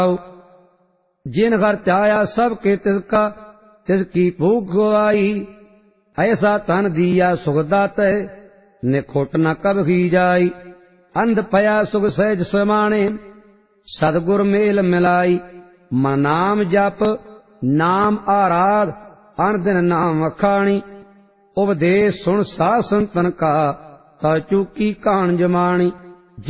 जिन घर त्याया सब के तिसका, तिसकी भूख गवाई। ऐसा तन दिया सुखदात, निखोट न कब ही जाई। अंध पया सुख सहज समाने, सदगुर मेल मिलाई। मन नाम जप नाम आराध, अन दिन नाम अखाणी। उपदेश सुन साध संतन का, ता चूकी कान जमाणी।